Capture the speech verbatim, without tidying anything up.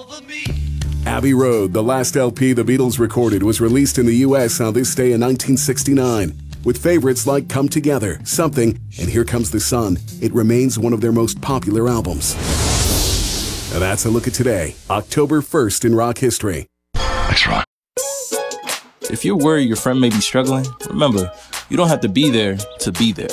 Abbey Road, the last L P the Beatles recorded, was released in the U S on this day in nineteen sixty-nine. With favorites like Come Together, Something, and Here Comes the Sun, it remains one of their most popular albums. And that's a look at today, October first in rock history. Thanks, Ron. If you're worried your friend may be struggling, remember, you don't have to be there to be there.